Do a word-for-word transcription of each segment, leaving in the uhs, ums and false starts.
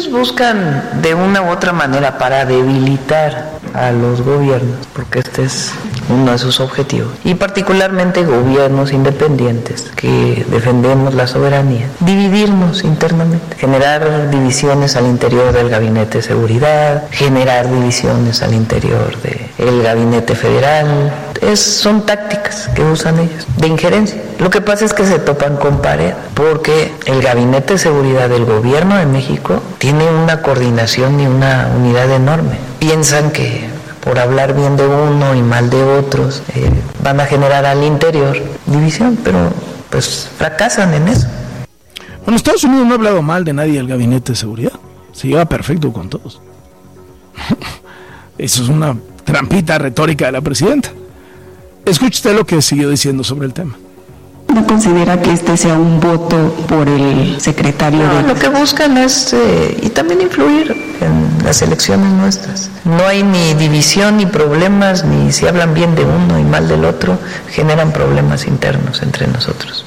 Ellos buscan de una u otra manera para debilitar a los gobiernos, porque este es uno de sus objetivos, y particularmente gobiernos independientes que defendemos la soberanía, dividirnos internamente, generar divisiones al interior del Gabinete de Seguridad, generar divisiones al interior del Gabinete Federal. Es, son tácticas que usan ellos de injerencia. Lo que pasa es que se topan con pared, porque el Gabinete de Seguridad del Gobierno de México tiene una coordinación y una unidad enorme. Piensan que por hablar bien de uno y mal de otros eh, van a generar al interior división, pero pues fracasan en eso. Bueno, Estados Unidos no ha hablado mal de nadie del Gabinete de Seguridad, se lleva perfecto con todos. Eso es una trampita retórica de la presidenta. Escuche usted lo que siguió diciendo sobre el tema. ¿No considera que este sea un voto por el secretario? No, de... lo que buscan es, eh, y también influir en las elecciones nuestras. No hay ni división ni problemas, ni si hablan bien de uno y mal del otro, generan problemas internos entre nosotros.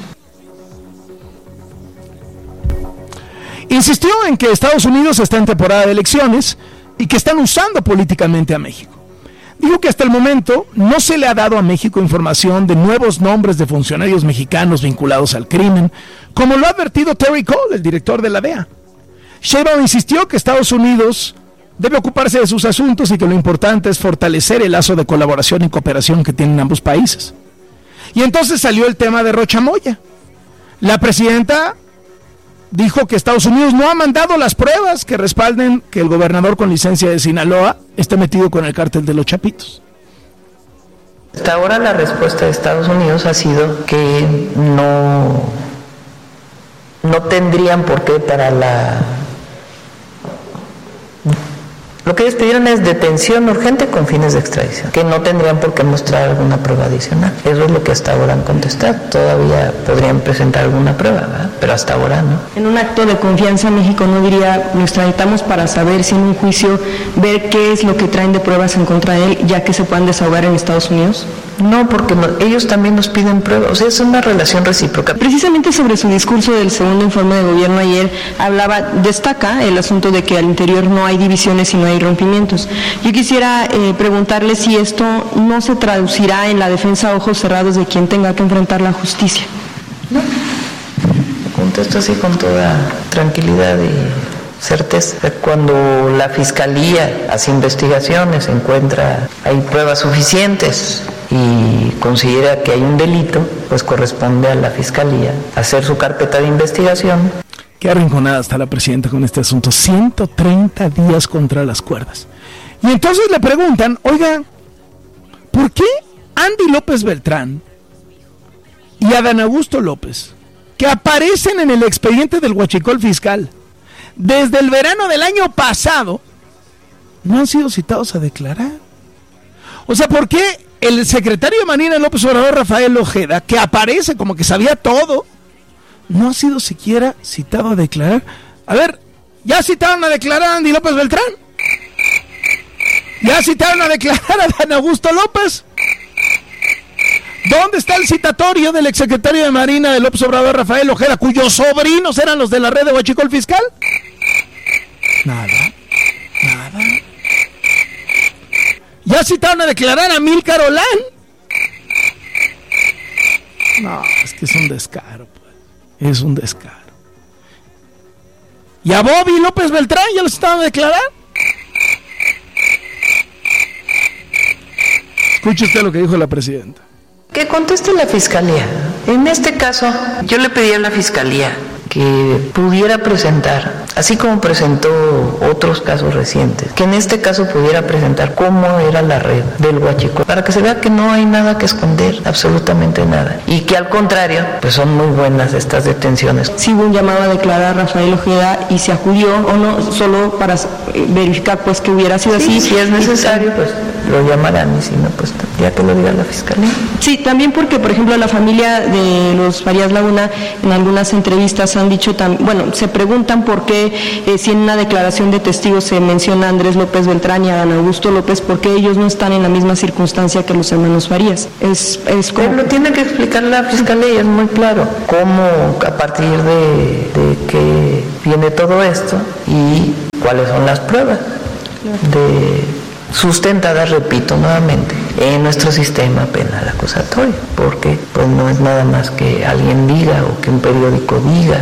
Insistió en que Estados Unidos está en temporada de elecciones y que están usando políticamente a México. Dijo que hasta el momento no se le ha dado a México información de nuevos nombres de funcionarios mexicanos vinculados al crimen, como lo ha advertido Terry Cole, el director de la D E A. Sheinbaum insistió que Estados Unidos debe ocuparse de sus asuntos y que lo importante es fortalecer el lazo de colaboración y cooperación que tienen ambos países. Y entonces salió el tema de Rocha Moya. La presidenta dijo que Estados Unidos no ha mandado las pruebas que respalden que el gobernador con licencia de Sinaloa esté metido con el cártel de los Chapitos. Hasta ahora la respuesta de Estados Unidos ha sido que no, no tendrían por qué para la... Lo que ellos pidieron es detención urgente con fines de extradición, que no tendrían por qué mostrar alguna prueba adicional. Eso es lo que hasta ahora han contestado. Todavía podrían presentar alguna prueba, ¿verdad? Pero hasta ahora no. En un acto de confianza, México no diría, lo extraditamos para saber si en un juicio, ver qué es lo que traen de pruebas en contra de él, ya que se puedan desahogar en Estados Unidos. No, porque no, ellos también nos piden pruebas, o sea, es una relación recíproca. Precisamente sobre su discurso del segundo informe de gobierno ayer, hablaba, destaca el asunto de que al interior no hay divisiones y no hay rompimientos. Yo quisiera eh, preguntarle si esto no se traducirá en la defensa a ojos cerrados de quien tenga que enfrentar la justicia. No, lo contesto así con toda tranquilidad y certeza. Cuando la Fiscalía hace investigaciones, encuentra, hay pruebas suficientes y considera que hay un delito, pues corresponde a la Fiscalía hacer su carpeta de investigación. Qué arrinconada está la presidenta con este asunto. ciento treinta días contra las cuerdas. Y entonces le preguntan, oiga, ¿por qué Andy López Beltrán y Adán Augusto López, que aparecen en el expediente del huachicol fiscal desde el verano del año pasado, no han sido citados a declarar? O sea, ¿por qué el secretario de Marina López Obrador, Rafael Ojeda, que aparece como que sabía todo, no ha sido siquiera citado a declarar? A ver, ¿ya citaron a declarar a Andy López Beltrán? ¿Ya citaron a declarar a Dan Augusto López? ¿Dónde está el citatorio del exsecretario de Marina de López Obrador, Rafael Ojeda, cuyos sobrinos eran los de la red de huachicol fiscal? Nada, nada. ¿Ya citaron a declarar a Amílcar Olán? No, es que es un descaro, pues. Es un descaro. ¿Y a Bobby López Beltrán ya lo citaron a declarar? Escuche usted lo que dijo la presidenta. Que conteste la Fiscalía. En este caso, yo le pedí a la Fiscalía que pudiera presentar, así como presentó otros casos recientes, que en este caso pudiera presentar cómo era la red del huachicol, para que se vea que no hay nada que esconder, absolutamente nada, y que al contrario, pues son muy buenas estas detenciones. Sí hubo un llamado a declarar a Rafael Ojeda y se acudió, o no, solo para verificar pues que hubiera sido sí, así. Si es necesario, pues lo llamarán, y si no, pues ya que lo diga la Fiscalía. Sí, también porque, por ejemplo, la familia de los Farías Laguna en algunas entrevistas han dicho, tam- bueno, se preguntan por qué, eh, si en una declaración de testigos se menciona a Andrés López Beltrán y a Dan Augusto López, ¿por qué ellos no están en la misma circunstancia que los hermanos Farías? Es, es como... Pero lo tiene que explicar la Fiscalía, y es muy claro cómo, a partir de, de que viene todo esto, y cuáles son las pruebas de sustentadas, repito nuevamente, en nuestro sistema penal acusatorio, porque pues no es nada más que alguien diga o que un periódico diga.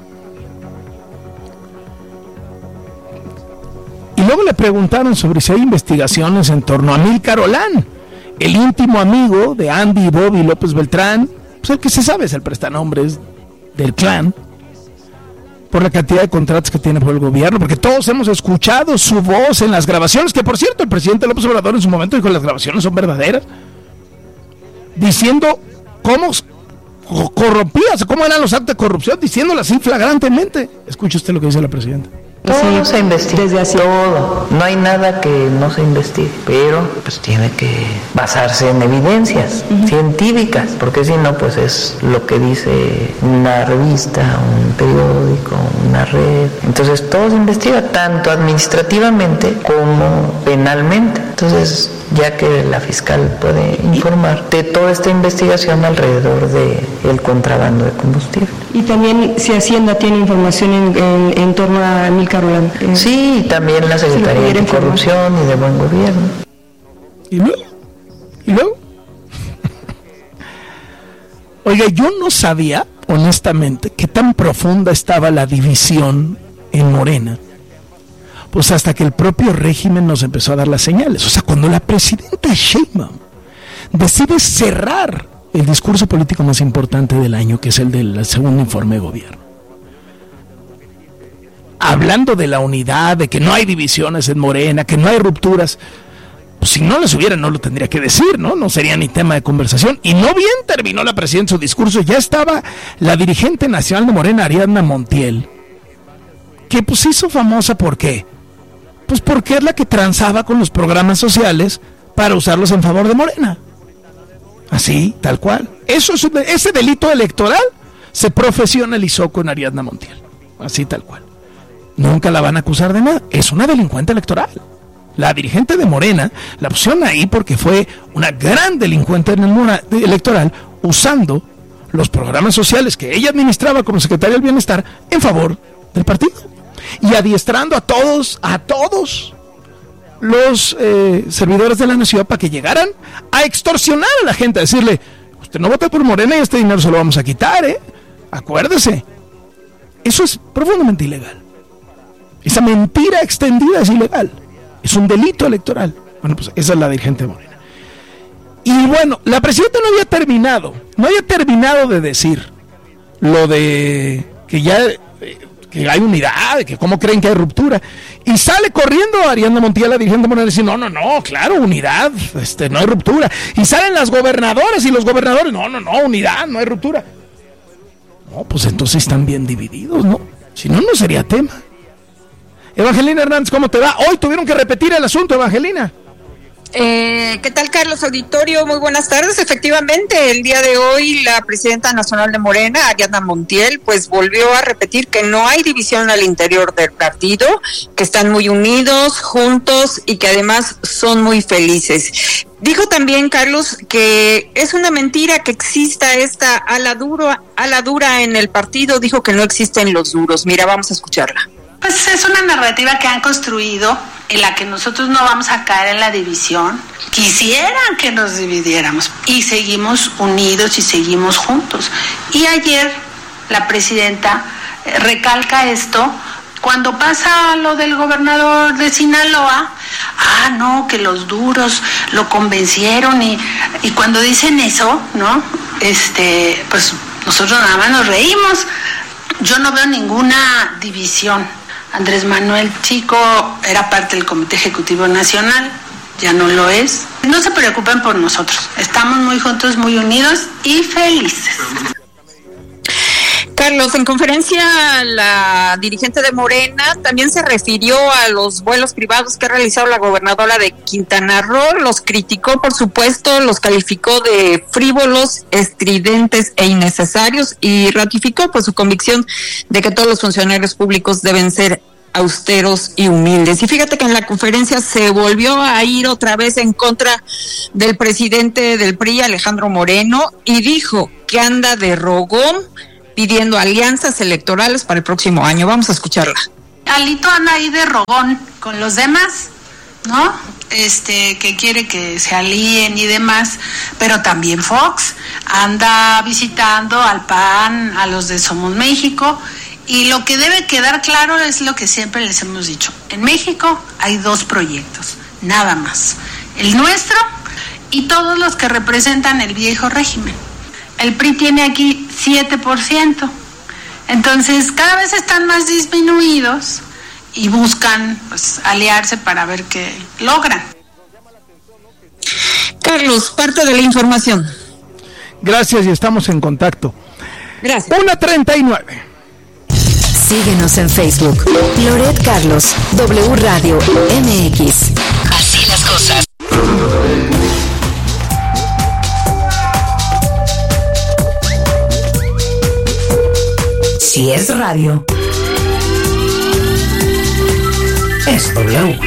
Y luego le preguntaron sobre si hay investigaciones en torno a Amílcar Olán, el íntimo amigo de Andy y Bobby López Beltrán, pues el que se sabe es el prestanombres del clan, por la cantidad de contratos que tiene por el gobierno, porque todos hemos escuchado su voz en las grabaciones, que por cierto el presidente López Obrador en su momento dijo que las grabaciones son verdaderas, diciendo cómo corrompías, cómo eran los actos de corrupción, diciéndolas así flagrantemente. Escuche usted lo que dice la presidenta. Todo se investiga, desde así. Todo, no hay nada que no se investigue, pero pues tiene que basarse en evidencias uh-huh. científicas, porque si no pues es lo que dice una revista, un periódico, una red. Entonces todo se investiga tanto administrativamente como penalmente. Entonces, ya que la fiscal puede informar de toda esta investigación alrededor de el contrabando de combustible. Y también si Hacienda tiene información en, en, en torno a Amílcar Olán. Eh, sí, también la Secretaría de Corrupción y de Buen Gobierno. ¿Y luego? ¿Y luego? Oiga, yo no sabía, honestamente, qué tan profunda estaba la división en Morena. Pues hasta que el propio régimen nos empezó a dar las señales. O sea, cuando la presidenta Sheinbaum decide cerrar el discurso político más importante del año, que es el del segundo informe de gobierno, hablando de la unidad, de que no hay divisiones en Morena, que no hay rupturas, pues si no las hubiera no lo tendría que decir, ¿no? No sería ni tema de conversación. Y no bien terminó la presidenta su discurso, ya estaba la dirigente nacional de Morena, Ariadna Montiel, que pues hizo famosa, ¿por qué? Pues porque es la que transaba con los programas sociales para usarlos en favor de Morena. Así, tal cual. Eso es un, ese delito electoral se profesionalizó con Ariadna Montiel. Así, tal cual. Nunca la van a acusar de nada. Es una delincuente electoral. La dirigente de Morena la pusieron ahí porque fue una gran delincuente en el mora, electoral, usando los programas sociales que ella administraba como secretaria del Bienestar en favor del partido. Y adiestrando a todos, a todos los eh, servidores de la nación para que llegaran a extorsionar a la gente, a decirle, usted no vota por Morena y este dinero se lo vamos a quitar, ¿eh? Acuérdese. Eso es profundamente ilegal. Esa mentira extendida es ilegal. Es un delito electoral. Bueno, pues esa es la dirigente de Morena. Y bueno, la presidenta no había terminado, no había terminado de decir lo de que ya... Eh, que hay unidad, que cómo creen que hay ruptura, y sale corriendo Ariadna Montiel, la dirigente Morena, y dice, no, no, no, claro, unidad, este, no hay ruptura, y salen las gobernadoras y los gobernadores, no, no, no, unidad, no hay ruptura. No, pues entonces están bien divididos, ¿no? Si no, no sería tema. Evangelina Hernández, ¿cómo te va? Hoy tuvieron que repetir el asunto, Evangelina. Eh, ¿Qué tal, Carlos Auditorio? Muy buenas tardes. Efectivamente, el día de hoy la presidenta nacional de Morena, Ariadna Montiel, pues volvió a repetir que no hay división al interior del partido, que están muy unidos, juntos y que además son muy felices. Dijo también, Carlos, que es una mentira que exista esta ala dura, ala dura en el partido. Dijo que no existen los duros. Mira, vamos a escucharla. Pues es una narrativa que han construido en la que nosotros no vamos a caer en la división. Quisieran que nos dividiéramos y seguimos unidos y seguimos juntos. Y ayer la presidenta recalca esto cuando pasa lo del gobernador de Sinaloa. Ah, no, que los duros lo convencieron y, y cuando dicen eso, ¿no? Este, pues nosotros nada más nos reímos. Yo no veo ninguna división. Andrés Manuel Chico era parte del Comité Ejecutivo Nacional, ya no lo es. No se preocupen por nosotros, estamos muy juntos, muy unidos y felices. Carlos, en conferencia la dirigente de Morena también se refirió a los vuelos privados que ha realizado la gobernadora de Quintana Roo, los criticó, por supuesto, los calificó de frívolos, estridentes e innecesarios y ratificó pues su convicción de que todos los funcionarios públicos deben ser austeros y humildes. Y fíjate que en la conferencia se volvió a ir otra vez en contra del presidente del P R I, Alejandro Moreno, y dijo que anda de rogón pidiendo alianzas electorales para el próximo año. Vamos a escucharla. Alito anda ahí de rogón con los demás, ¿no? Este, que quiere que se alíen y demás, pero también Fox anda visitando al P A N, a los de Somos México, y lo que debe quedar claro es lo que siempre les hemos dicho. En México hay dos proyectos, nada más. El nuestro y todos los que representan el viejo régimen. El P R I tiene aquí siete por ciento. Entonces, cada vez están más disminuidos y buscan, pues, aliarse para ver qué logran. Carlos, parte de la información. Gracias y estamos en contacto. Gracias. una treinta y nueve. Síguenos en Facebook. Loret Carlos, W Radio M X. Así las cosas. Si es radio, es W.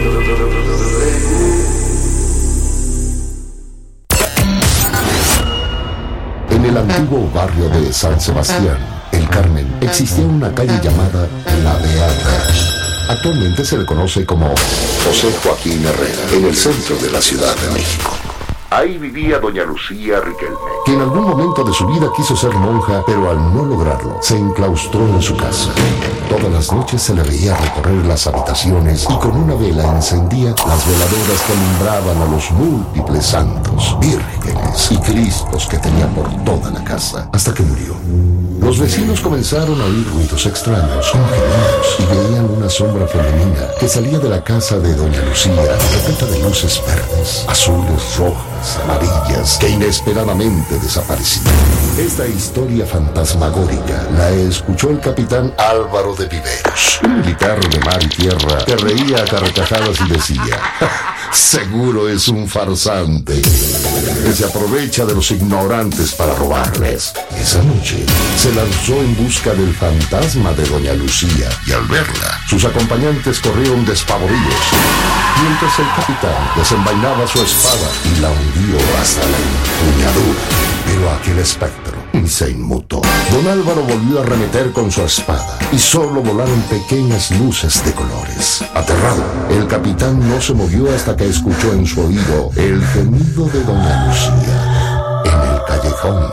En el antiguo barrio de San Sebastián, El Carmen, existía una calle llamada La Beata. Actualmente se le conoce como José Joaquín Herrera, en el centro de la Ciudad de México. Ahí vivía doña Lucía Riquelme, que en algún momento de su vida quiso ser monja, pero al no lograrlo, se enclaustró en su casa. Todas las noches se le veía recorrer las habitaciones y con una vela encendía las veladoras que alumbraban a los múltiples santos, vírgenes y cristos que tenía por toda la casa, hasta que murió. Los vecinos comenzaron a oír ruidos extraños, con gemidos, y veían una sombra femenina que salía de la casa de doña Lucía, repleta de luces verdes, azules, rojas, amarillas, que inesperadamente desaparecían. Esta historia fantasmagórica la escuchó el capitán Álvaro de Viveros, un militar de mar y tierra que reía a carcajadas y decía: seguro es un farsante que se aprovecha de los ignorantes para robarles. Esa noche se lanzó en busca del fantasma de doña Lucía y al verla, sus acompañantes corrieron despavoridos, mientras el capitán desenvainaba su espada y la hundió hasta la empuñadura. Pero aquel espectro se inmutó. Don Álvaro volvió a arremeter con su espada y solo volaron pequeñas luces de colores. Aterrado, el capitán no se movió hasta que escuchó en su oído el gemido de doña Lucía en el callejón